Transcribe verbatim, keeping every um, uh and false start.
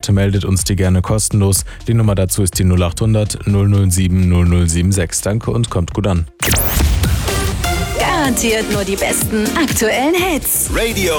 habt, meldet uns die gerne kostenlos. Die Nummer dazu ist die null acht hundert null null sieben null null sieben sechs. Danke und kommt gut an. Garantiert nur die besten aktuellen Hits. Radio